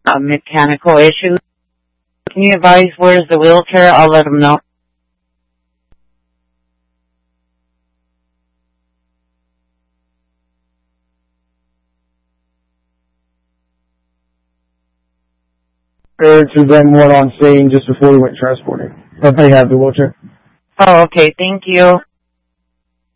a mechanical issue. Can you advise where's the wheelchair? I'll let them know. To them one on scene just before we went transporting. But they have the wheelchair. Oh, okay. Thank you.